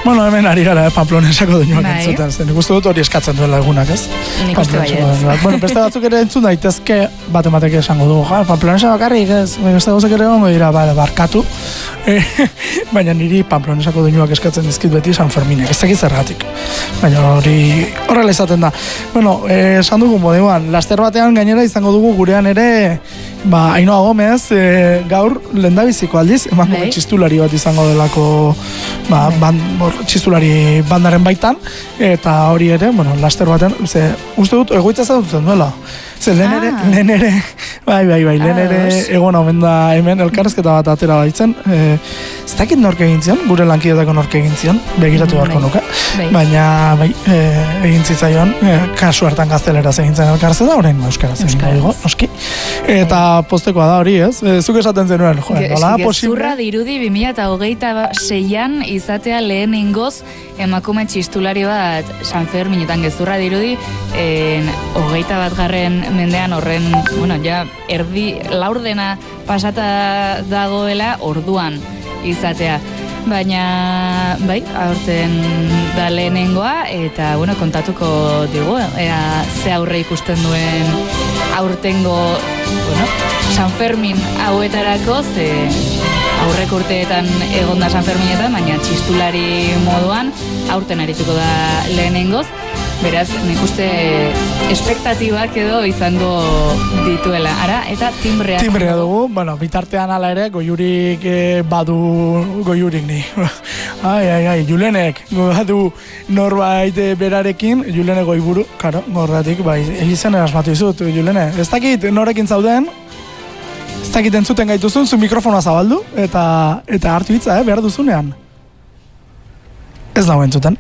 Bueno, hemen ari gara, Pamplonesako doinuak entzuten. Nik uste dut hori eskatzen duela egunak, ez? Nik uste baiet. Bueno, beste batzuk ere entzun daitezke, bat-ematek esango dugu, Pamplonesa bakarrik, ez? Beste gauzak ere ongo dira, barkatu. Baina niri Pamplonesako doinuak eskatzen dizkit beti San Ferminek, ez dakit zergatik. Baina hori horrela izaten da. Bueno, esan dugu modeoan, laster batean gainera izango dugu gurean ere, Ainhoa Gomez, gaur lehendabiziko aldiz, emakume txistulari bat izango delako, txistulari bandaren baitan, eta hori ere, laster batean, uste dut, egoitza zadutzen duela. Lehen ere, lehen ere egon omen da hemen elkarrezketa bat atera baitzen. Ez dakit nork egin zion, gure lankidetako nork egin zion, begiratu beharko nuke. Baina, egin zitzaion, kasu hartan gazteleraz egin zen elkarrezketa, orain euskaraz egin dugu, noski. Eta postekoa da hori, ez? Zuk esaten zenuen, nola posible? Gezurra dirudi 2026an izatea lehenengoz emakume txistulari bat San Ferminetan, gezurra dirudi 21. mendean horren, ja laurdena pasata dagoela orduan izatea. Baina, aurten da lehenengoa, eta, kontatuko digu, ze aurre ikusten duen aurtengo, San Fermin hauetarako, ze aurrek urteetan egonda San Ferminetan, baina txistulari moduan aurten arituko da lehenengoz. Beraz, nik uste espektatibak edo izango dituela. Ara, eta timbrea. Timbrea dugu, bitartean ala ere, goiurik badu goiurik ni. Julenek, badu norbait berarekin, Julene goiburu, karo, gorratik, egizan erasmatu izut, Julene. Ez dakit norekin zauden, ez dakit entzuten gaituzun, zu mikrofona zabaldu, eta hartu hitza, behar duzunean. Ez dago entzuten.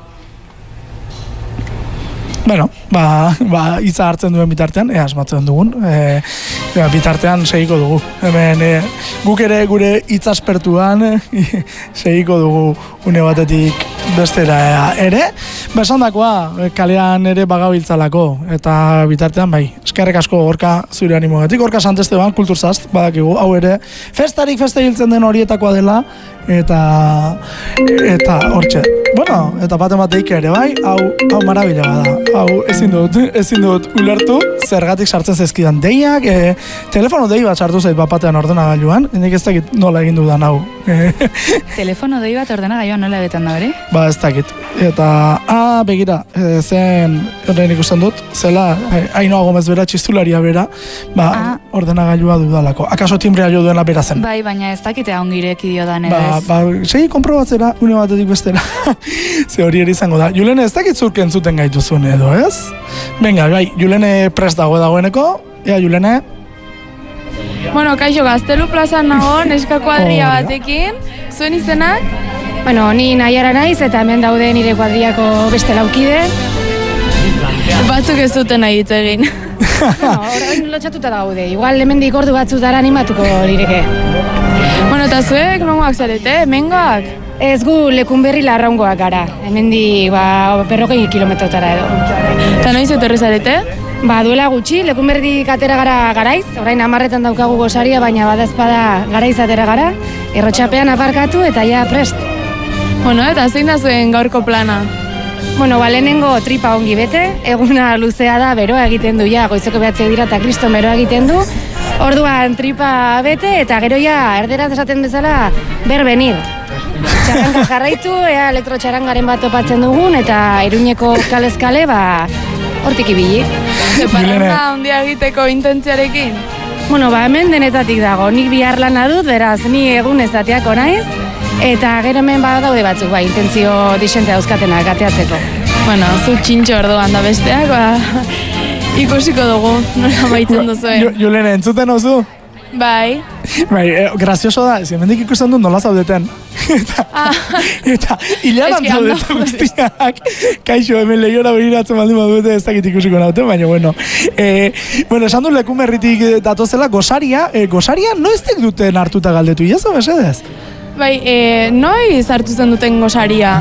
Hitza hartzen duen bitartean, asmatzen dugun, bitartean segiko dugu. Hemen, guk ere gure hitzaspertuan segiko dugu une batetik bestera ere. Esandakoa, kalean ere bagabiltzalako, eta bitartean, eskerrek asko Gorka zure animogatik, Gorka Santesteban, Kulturzast, badakigu, hau ere, festa hiltzen den horietakoa dela, eta hortxe. Eta bat-emateik ere, hau marabila bada. Hau ezin dut ulertu, zergatik sartzen zezkidan deiak, telefono dei bat sartu zait bapatean ordenagailuan, nik ez dakit nola egin dudan hau. Telefono dei bat ordenagailuan nola ebetan da bere? Ez dakit. Eta, begira, zen horrein ikusten dut, zela, Ainhoa Gomez bera, txistularia bera, ordenagailua dudalako. Akaso timbrea jo duena bera zen. Baina ez dakitea ongirek idiodan edez. Segi konprobatzera, une batetik bestera. Ze hori ere izango da. Julene, ez dakit zurken zuten gaituzun edo, ez? Venga, Julene prest dagoeneko. Julene? Kaixo, Gaztelu plazan nago, neska kuadria batekin. Zuen izenak? Ni Naiara naiz eta hemen daude nire kuadriako beste laukide. Batzuk ez zuten nahi hitz egin. Orain lotxatuta daude, igual hemendik ordu batzutara animatuko direke. Eta zuek, nongoak zarete, hemengoak? Ez gu Lekunberri Larraungoak gara, hemendik 40 kilometrotara edo. Eta noiz etorri zarete? Duela gutxi, Lekunberrik atera gara Garaiz, orain 10etan daukagu gosaria, baina badazpada Garaiz atera gara, Errotxapean aparkatu eta ja prest. Eta zein da zuen gaurko plana? Lehenengo tripa ongi bete, eguna luzea da, beroa egiten du, goizeko 9 dira eta kriston beroa egiten du, orduan tripa bete eta gero erderaz esaten bezala berbenir. Txarranga jarraitu, elektrotxarrangaren bat topatzen dugun eta Iruñeko kalezkale, hortik ibili. Parranda handia egiteko intentziarekin? Hemen denetatik dago, nik bihar lana dut, beraz, ni egun ezateako naiz, eta gero hemen daude batzuk, intentzio disente dauzkatenak ateatzeko. Zu txintxo orduan da besteak, ikusiko dugu, nola maitzen duzuen. Julene, entzuten oso? Bai. Grazioso da, hemendik ikusten dut nola zaudeten. Eta hilaran zaudeten guztiak. Kaixo, hemen lehiora behiratzen baldin badute ez dakit ikusiko nauten, baina esan du Lekunberritik datozela, gosaria noiztik duten hartuta galdetu, iazo mesedez? Noiz hartu zen duten gosaria?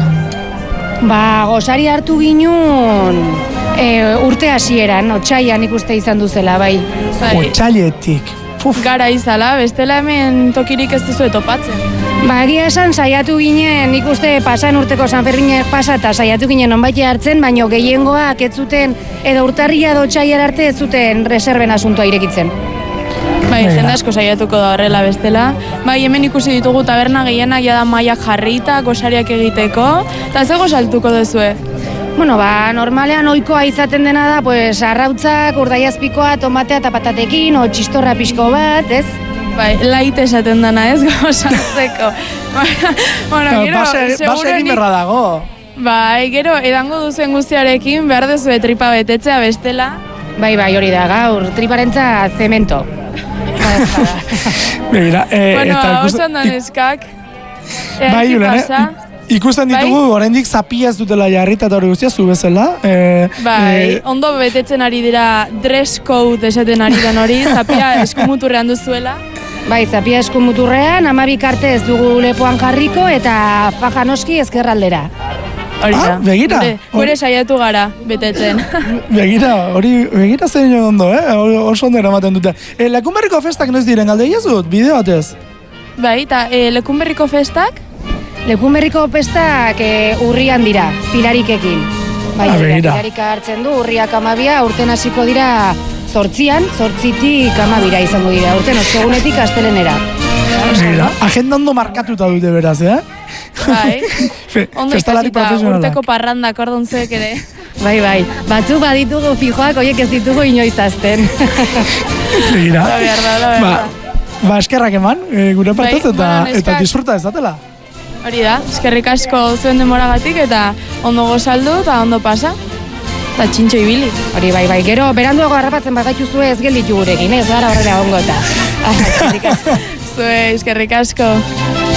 Gosaria hartu ginen urte hasieran, otsaian ikuste izan duzela, Otsailetik. gara izala, bestela hemen tokirik ez duzu topatzen. Ba, egia esan saiatu ginen, nik uste pasan urteko San Ferminek pasata saiatu ginen onbait hartzen, baino gehiengoak ez zuten, edo urtarria edo otsailar arte ez zuten reserben asuntoa irekitzen. Bai, jende asko saiatuko da horrela bestela. Bai, hemen ikusi ditugu taberna gehienak jada mailak jarrita, gosariak egiteko, eta zego saltuko duzue? Bueno, ba, normalean ohikoa izaten dena da, pues, arrautzak, urdaiazpikoa, tomatea eta patatekin, o txistorra pixko bat, ez? Bai, laite esaten dana, ez, gozantzeko. Bueno, gero, base egin berra dago. Bai, gero, edango duzuen guztiarekin, behar duzue tripa betetzea bestela. Bai, hori da, gaur, triparentza zemento. Begira, bueno, oso ondan eskak. Bai, Julen, ikusten ditugu, oraindik zapia ez dutela jarrita eta hori guztia, zu bezala. Bai, ondo betetzen ari dira dress code esaten ari den hori, zapia eskumuturrean duzuela. Bai, zapia eskumuturrean, 12 arte ez dugu lepoan jarriko eta faja noski ezkerraldera. Begira. Gure saiatu gara, betetzen. Begira zein ondo, oso ondo eramaten dute. Lekunberriko festak noiz diren, galde iazut, bideo batez? Bai, eta Lekunberriko festak? Lekunberriko festak urrian dira, pilarikekin. Bai, pilarika hartzen du, urriak 12, urten hasiko dira 8an, 8tik 12 izango dira, urten ostegunetik astelenera. Agenda ondo markatuta dute beraz, Bai, ondo ikasita urteko parrandak orduntzeek ere. Bai, batzuk baditugu fijoak, oiek ez ditugu inoiz azten. Begira. Ba, eskerrak eman, gure partez eta disfruta ezatela. Hori da, eskerrik asko zuen demoragatik eta ondo gozaldu eta ondo pasa. Eta txintxo ibili. Hori bai, gero beranduago harrapatzen bagaituzue ez gelditu gurekin, ez gara horrela ongo eta. Zue, eskerrik asko.